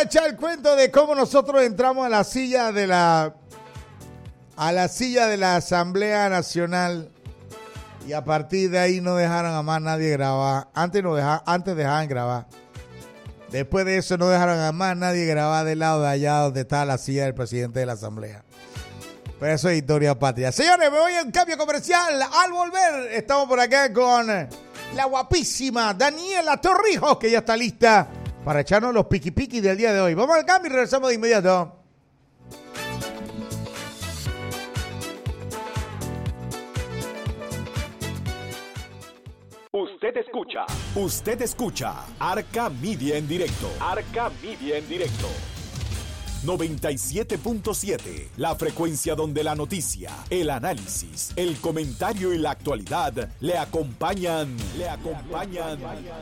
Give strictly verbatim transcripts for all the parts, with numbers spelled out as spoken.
a echar el cuento de cómo nosotros entramos a la silla de la a la silla de la Asamblea Nacional y a partir de ahí no dejaron a más nadie grabar. Antes no dejaban, antes dejaban grabar. Después de eso no dejaron a más nadie grabar del lado de allá donde está la silla del presidente de la Asamblea. Pero eso es historia patria. Señores, me voy a un cambio comercial. Al volver, estamos por acá con la guapísima Daniela Torrijos, que ya está lista para echarnos los piqui piqui del día de hoy. Vamos al cambio y regresamos de inmediato. Usted escucha. Usted escucha. Arca Media en directo. Arca Media en directo. noventa y siete punto siete. La frecuencia donde la noticia, el análisis, el comentario y la actualidad le acompañan. Le acompañan.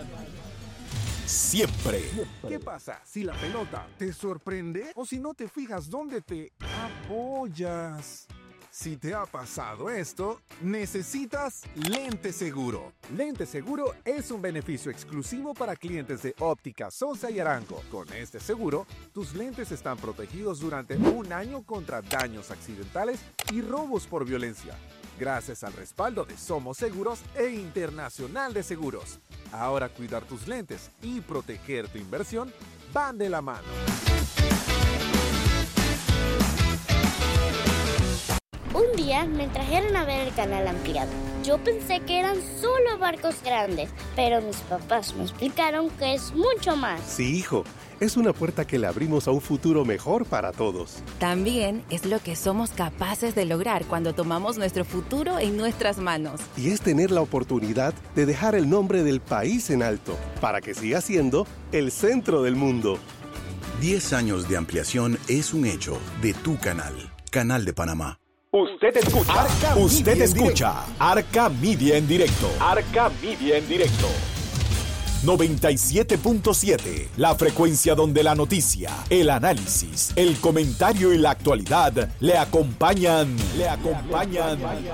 Siempre. ¿Qué pasa si la pelota te sorprende o si no te fijas dónde te apoyas? Si te ha pasado esto, necesitas Lente Seguro. Lente Seguro es un beneficio exclusivo para clientes de Óptica Sosa y Arango. Con este seguro, tus lentes están protegidos durante un año contra daños accidentales y robos por violencia, gracias al respaldo de Somos Seguros e Internacional de Seguros. Ahora cuidar tus lentes y proteger tu inversión van de la mano. Un día me trajeron a ver el canal ampliado. Yo pensé que eran solo barcos grandes, pero mis papás me explicaron que es mucho más. Sí, hijo, es una puerta que le abrimos a un futuro mejor para todos. También es lo que somos capaces de lograr cuando tomamos nuestro futuro en nuestras manos. Y es tener la oportunidad de dejar el nombre del país en alto, para que siga siendo el centro del mundo. Diez años de ampliación es un hecho de tu canal, Canal de Panamá. Usted escucha. Arca Usted Media escucha. Arca Media en directo. Arca Media en directo. noventa y siete punto siete. La frecuencia donde la noticia, el análisis, el comentario y la actualidad le acompañan. Le acompañan.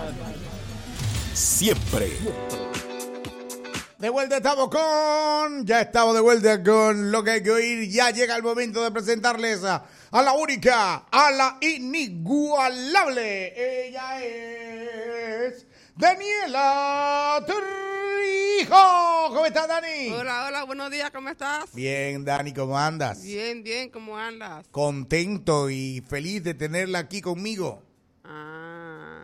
Siempre. De vuelta estamos con... Ya estamos de vuelta con lo que hay que oír. Ya llega el momento de presentarles a, a la única, a la inigualable. Ella es Daniela Torrijos. ¿Cómo estás, Dani? Hola, hola, buenos días, ¿cómo estás? Bien, Dani, ¿cómo andas? Bien, bien, ¿cómo andas? Contento y feliz de tenerla aquí conmigo. Ah.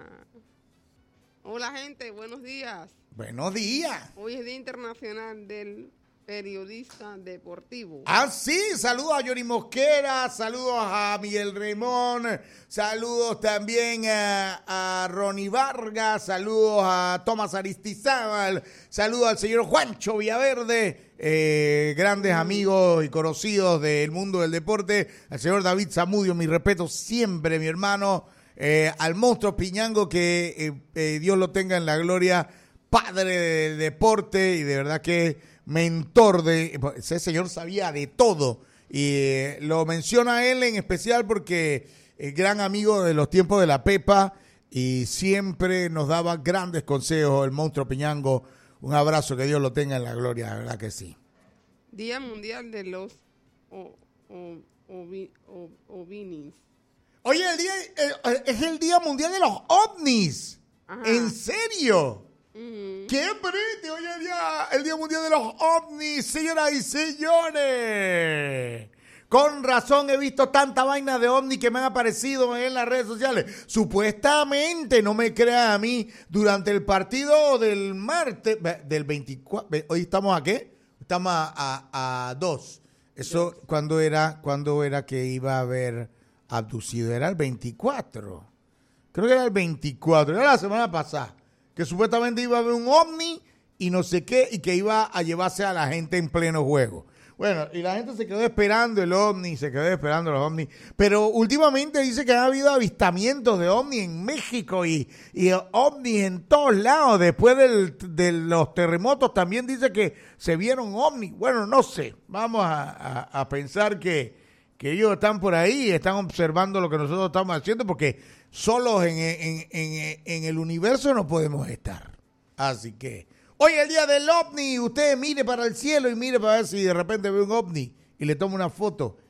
Hola, gente, buenos días. Buenos días. Hoy es Día Internacional del Periodista Deportivo. Ah, sí, saludos a Johnny Mosquera, saludos a Miguel Remón, saludos también a, a Ronnie Vargas, saludos a Tomás Aristizábal, saludos al señor Juancho Villaverde, eh, grandes amigos y conocidos del mundo del deporte, al señor David Zamudio, mi respeto siempre, mi hermano, eh, al monstruo Piñango, que eh, eh, Dios lo tenga en la gloria, padre del deporte y de verdad que mentor de... Ese señor sabía de todo y eh, lo menciona él en especial porque es gran amigo de los tiempos de la Pepa y siempre nos daba grandes consejos el monstruo Piñango. Un abrazo, que Dios lo tenga en la gloria, de verdad que sí. Día Mundial de los o, o, ovi, o, Ovinis. Oye, el día, eh, es el Día Mundial de los OVNIs. Ajá. ¿En serio? Uh-huh. ¡Qué pretty! Hoy es el día, el día Mundial de los OVNIs, señoras y señores. Con razón he visto tanta vaina de OVNI que me han aparecido en las redes sociales. Supuestamente, no me crean a mí, durante el partido del martes, del veinticuatro, ¿hoy estamos a qué? Estamos a, a, a dos. Eso, ¿cuándo era, cuándo era que iba a haber abducido? Era el veinticuatro. Creo que era el veinticuatro, era la semana pasada. Que supuestamente iba a haber un ovni y no sé qué, y que iba a llevarse a la gente en pleno juego. Bueno, y la gente se quedó esperando el ovni, se quedó esperando los ovnis, pero últimamente dice que ha habido avistamientos de ovni en México y, y ovnis en todos lados. Después del, de los terremotos también dice que se vieron ovnis. Bueno, no sé, vamos a, a, a pensar que, que ellos están por ahí, están observando lo que nosotros estamos haciendo, porque solos en, en, en, en el universo no podemos estar. Así que hoy es el día del ovni. Usted mire para el cielo y mire para ver si de repente ve un ovni y le toma una foto